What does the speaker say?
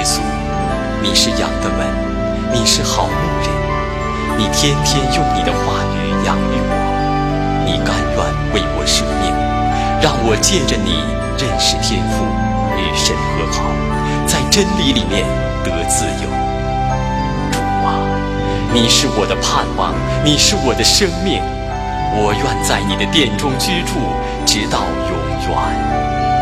稣，你是羊的门，你是好牧人，你天天用你的话语养育我，你甘愿为我舍命，让我借着你认识天父，与神和好，在真理里面得自由。主啊，你是我的盼望，你是我的生命，我愿在你的殿中居住，直到永远。